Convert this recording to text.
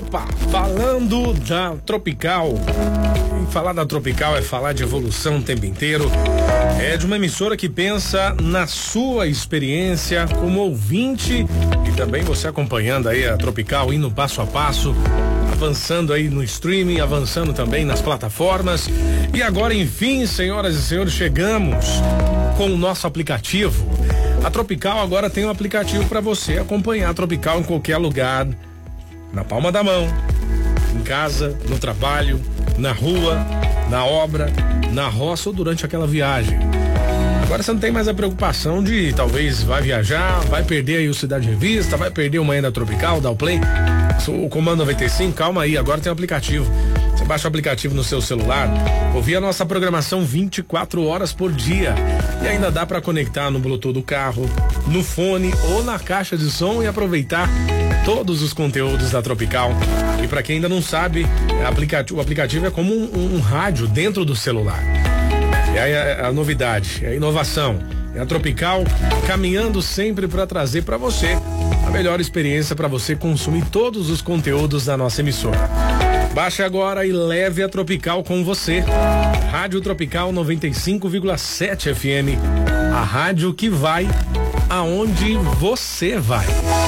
Opa, falando da Tropical. E falar da Tropical é falar de evolução o tempo inteiro. É de uma emissora que pensa na sua experiência como ouvinte e também você acompanhando aí a Tropical, indo passo a passo, avançando aí no streaming, avançando também nas plataformas. E agora, enfim, senhoras e senhores, chegamos com o nosso aplicativo. A Tropical agora tem um aplicativo para você acompanhar a Tropical em qualquer lugar, na palma da mão, em casa, no trabalho, na rua, na obra, na roça ou durante aquela viagem. Agora você não tem mais a preocupação de talvez vai viajar, vai perder aí o Cidade Revista, vai perder o Manhã da Tropical, dá o play, o Comando 95, calma aí, agora tem um aplicativo. Você baixa o aplicativo no seu celular, ouvir a nossa programação 24 horas por dia e ainda dá para conectar no Bluetooth do carro, no fone ou na caixa de som e aproveitar todos os conteúdos da Tropical. E para quem ainda não sabe, o aplicativo é como um rádio dentro do celular. É a novidade, é a inovação. É a Tropical caminhando sempre para trazer para você a melhor experiência para você consumir todos os conteúdos da nossa emissora. Baixe agora e leve a Tropical com você. Rádio Tropical 95,7 FM. A rádio que vai aonde você vai.